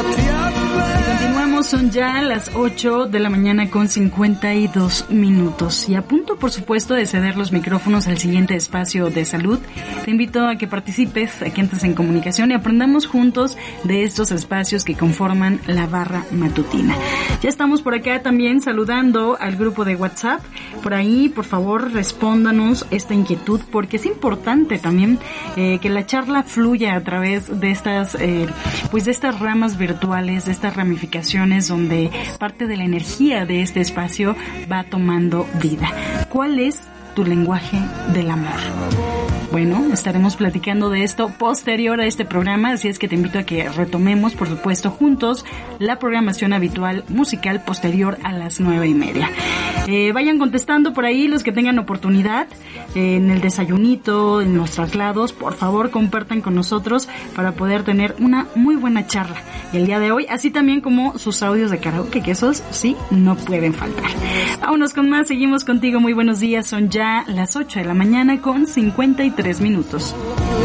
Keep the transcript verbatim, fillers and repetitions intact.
Continuamos, son ya las ocho de la mañana con cincuenta y dos minutos y a punto, por supuesto, de ceder los micrófonos al siguiente espacio de salud. Te invito a que participes, a que entres en comunicación y aprendamos juntos de estos espacios que conforman la barra matutina. Ya estamos por acá también saludando al grupo de WhatsApp. Por ahí, por favor, respóndanos esta inquietud, porque es importante también eh, que la charla fluya a través de estas, eh, pues de estas ramas virtuales, de estas ramificaciones donde parte de la energía de este espacio va tomando vida. ¿Cuál es tu lenguaje del amor? Bueno, estaremos platicando de esto posterior a este programa, así es que te invito a que retomemos, por supuesto, juntos la programación habitual musical posterior a las nueve y media. Eh, vayan contestando por ahí los que tengan oportunidad, eh, en el desayunito, en los traslados, por favor compartan con nosotros para poder tener una muy buena charla el día de hoy, así también como sus audios de karaoke, que esos sí no pueden faltar. Vámonos con más, seguimos contigo, muy buenos días, son ya las ocho de la mañana con cincuenta y tres minutos.